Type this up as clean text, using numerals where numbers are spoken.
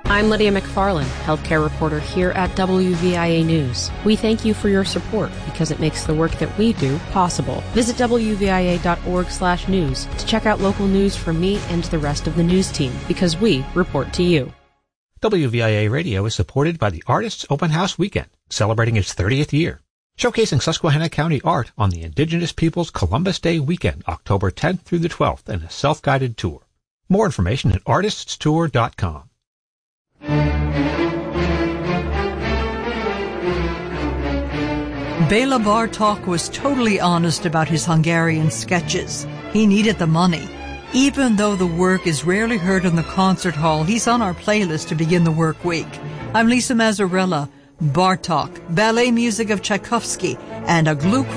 I'm Lydia McFarland, healthcare reporter here at WVIA News. We thank you for your support because it makes the work that we do possible. Visit WVIA.org/news to check out local news from me and the rest of the news team because we report to you. WVIA Radio is supported by the Artists Open House Weekend, celebrating its 30th year, showcasing Susquehanna County art on the Indigenous Peoples Columbus Day weekend, October 10th through the 12th, in a self-guided tour. More information at artiststour.com. Bela Bartok was totally honest about his Hungarian sketches. He needed the money. Even though the work is rarely heard in the concert hall, he's on our playlist to begin the work week. I'm Lisa Mazzarella. Bartok, ballet music of Tchaikovsky, and a Gluck